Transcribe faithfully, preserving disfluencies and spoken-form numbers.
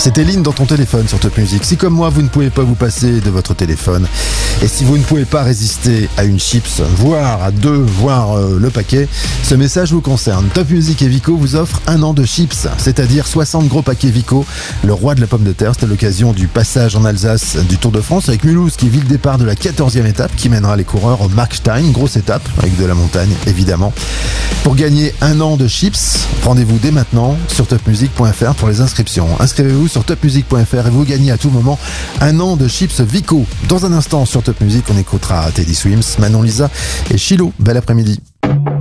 C'était Lynn dans ton téléphone sur Top Music. Si comme moi vous ne pouvez pas vous passer de votre téléphone, et si vous ne pouvez pas résister à une chips, voire à deux, voire euh, le paquet, ce message vous concerne. Top Music et Vico vous offrent un an de chips, c'est-à-dire soixante gros paquets Vico, le roi de la pomme de terre. C'était l'occasion du passage en Alsace du Tour de France avec Mulhouse qui vit le départ de la quatorzième étape qui mènera les coureurs au Markstein, grosse étape avec de la montagne évidemment. Pour gagner un an de chips, rendez-vous dès maintenant sur top music point f r pour les inscriptions. Inscrivez-vous sur top music point f r et vous gagnez à tout moment un an de chips Vico. Dans un instant sur Top Music, on écoutera Teddy Swims, Manon Lisa et Chilo. Bel après-midi.